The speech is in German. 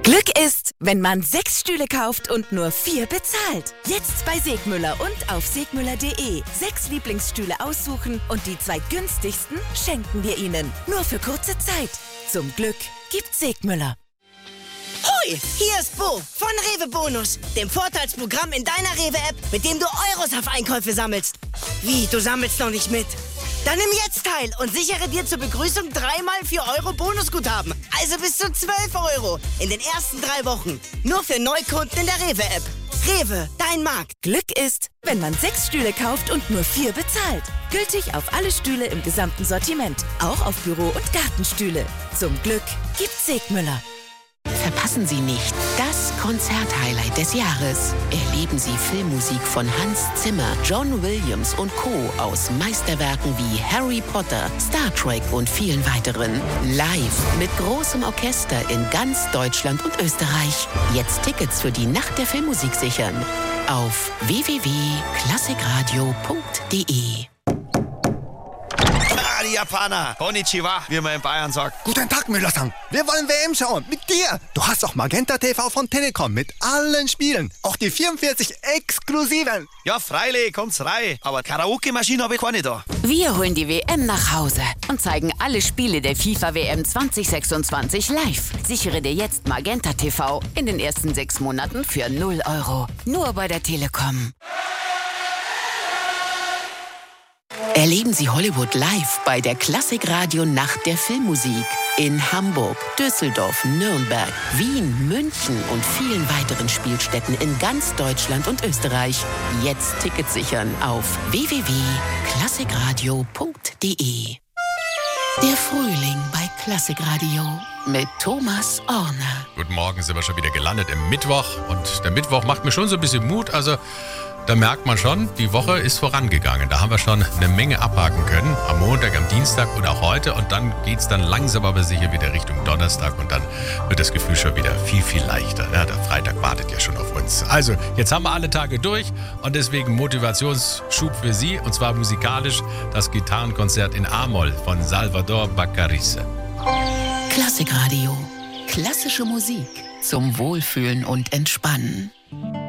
Glück ist, wenn man 6 Stühle kauft und nur 4 bezahlt. Jetzt bei Segmüller und auf segmüller.de. 6 Lieblingsstühle aussuchen und die 2 günstigsten schenken wir Ihnen. Nur für kurze Zeit. Zum Glück gibt's Segmüller. Hoi, hier ist Bo von Rewe Bonus, dem Vorteilsprogramm in deiner Rewe-App, mit dem du Euros auf Einkäufe sammelst. Wie, du sammelst noch nicht mit? Dann nimm jetzt teil und sichere dir zur Begrüßung 3x 4 Euro Bonusguthaben. Also bis zu 12 Euro in den ersten 3 Wochen. Nur für Neukunden in der Rewe-App. Rewe, dein Markt. Glück ist, wenn man 6 Stühle kauft und nur 4 bezahlt. Gültig auf alle Stühle im gesamten Sortiment. Auch auf Büro- und Gartenstühle. Zum Glück gibt's Segmüller. Verpassen Sie nicht das Konzerthighlight des Jahres. Erleben Sie Filmmusik von Hans Zimmer, John Williams und Co. aus Meisterwerken wie Harry Potter, Star Trek und vielen weiteren. Live mit großem Orchester in ganz Deutschland und Österreich. Jetzt Tickets für die Nacht der Filmmusik sichern. Auf www.klassikradio.de. Die Japaner. Konnichiwa, wie man in Bayern sagt. Guten Tag, Müller-san. Wir wollen WM schauen. Mit dir. Du hast auch Magenta TV von Telekom mit allen Spielen. Auch die 44 exklusiven. Ja, freilich, kommt's rein. Aber Karaoke-Maschine habe ich keine da. Wir holen die WM nach Hause und zeigen alle Spiele der FIFA-WM 2026 live. Sichere dir jetzt Magenta TV in den ersten 6 Monaten für 0 Euro. Nur bei der Telekom. Erleben Sie Hollywood live bei der Klassikradio Nacht der Filmmusik in Hamburg, Düsseldorf, Nürnberg, Wien, München und vielen weiteren Spielstätten in ganz Deutschland und Österreich. Jetzt Tickets sichern auf www.klassikradio.de. Der Frühling bei Klassikradio mit Thomas Orner. Guten Morgen, sind wir schon wieder gelandet im Mittwoch. Und der Mittwoch macht mir schon so ein bisschen Mut. Also da merkt man schon, die Woche ist vorangegangen. Da haben wir schon eine Menge abhaken können. Am Montag, am Dienstag und auch heute. Und dann geht es dann langsam aber sicher wieder Richtung Donnerstag. Und dann wird das Gefühl schon wieder viel, viel leichter. Ja, der Freitag wartet ja schon auf uns. Also, jetzt haben wir alle Tage durch. Und deswegen Motivationsschub für Sie. Und zwar musikalisch das Gitarrenkonzert in A-Moll von Salvador Baccarisse. Klassikradio. Klassische Musik zum Wohlfühlen und Entspannen.